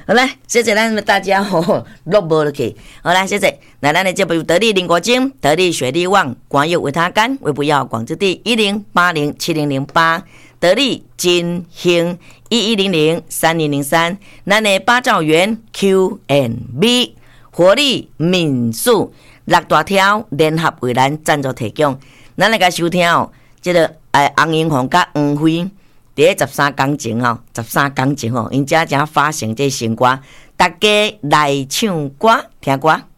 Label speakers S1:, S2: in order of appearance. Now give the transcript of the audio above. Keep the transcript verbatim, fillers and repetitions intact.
S1: 好来，谢谢咱大家吼录无落去。好来，谢谢。那咱的节目由得力林国精、得力水利网、广药维他干、为不要广之地一零八零七零零八，得力金兴一一零零三零零三，咱的八兆元 Q and B 活力民宿六大条联合为咱赞助提供。咱来个收听哦，这个诶洪英红甲黄辉。伫十三工前吼，十三工前吼，因遮遮发行这新歌，大家来唱歌，听歌。